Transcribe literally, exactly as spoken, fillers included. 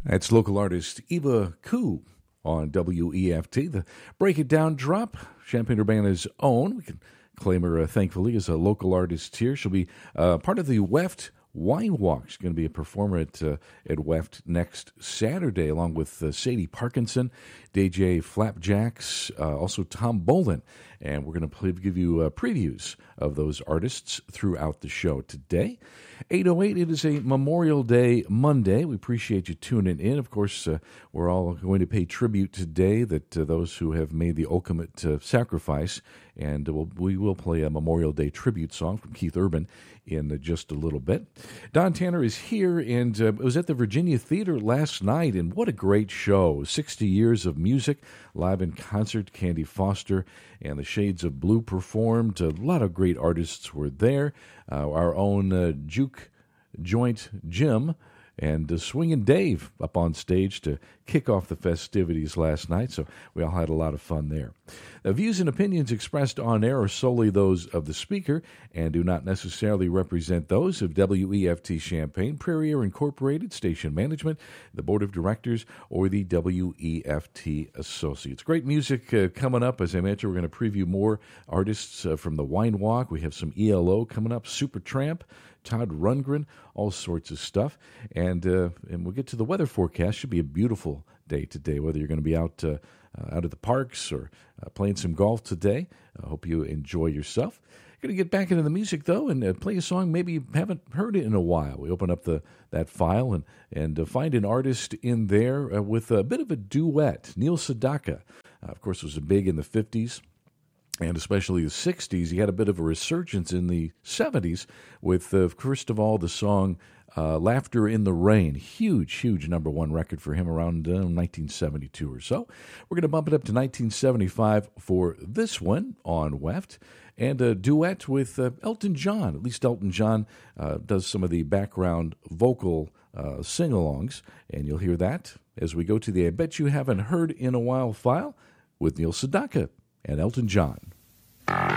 That's local artist Eva Koo on W E F T. The Break It Down drop, Champaign-Urbana's own. We can claim her, uh, thankfully, as a local artist here. She'll be uh, part of the Weft Wine Walk. She's going to be a performer at uh, at Weft next Saturday, along with uh, Sadie Parkinson, D J Flapjacks, uh, also Tom Bolin. And we're going to give you uh, previews of those artists throughout the show today. eight oh eight, it is a Memorial Day Monday. We appreciate you tuning in. Of course, uh, we're all going to pay tribute today that uh, those who have made the ultimate uh, sacrifice. And uh, we'll, we will play a Memorial Day tribute song from Keith Urban in uh, just a little bit. Don Tanner is here, and uh, was at the Virginia Theater last night, and what a great show. sixty years of music, live in concert. Candy Foster and the Shades of Blue performed. A lot of great artists were there. Uh, our own uh, Juke Joint Jim and uh, Swingin' Dave up on stage to kick off the festivities last night, so we all had a lot of fun there. The views and opinions expressed on air are solely those of the speaker and do not necessarily represent those of W E F T Champaign, Prairie Air Incorporated, station management, the board of directors, or the W E F T Associates. Great music uh, coming up. As I mentioned, we're going to preview more artists uh, from the Wine Walk. We have some E L O coming up, Supertramp, Todd Rundgren, all sorts of stuff. And uh, and we'll get to the weather forecast. Should be a beautiful day today, whether you're going to be out uh, uh, out at the parks or uh, playing some golf today. I hope you enjoy yourself. Going to get back into the music, though, and uh, play a song maybe you haven't heard it in a while. We open up the that file and, and uh, find an artist in there uh, with a bit of a duet. Neil Sedaka, uh, of course, was big in the fifties. And especially the sixties. He had a bit of a resurgence in the seventies with, uh, first of all, the song uh, Laughter in the Rain. Huge, huge number one record for him around uh, nineteen seventy-two or so. We're going to bump it up to nineteen seventy-five for this one on Weft. And a duet with uh, Elton John. At least Elton John uh, does some of the background vocal uh, sing-alongs. And you'll hear that as we go to the I Bet You Haven't Heard in a While file with Neil Sedaka and Elton John.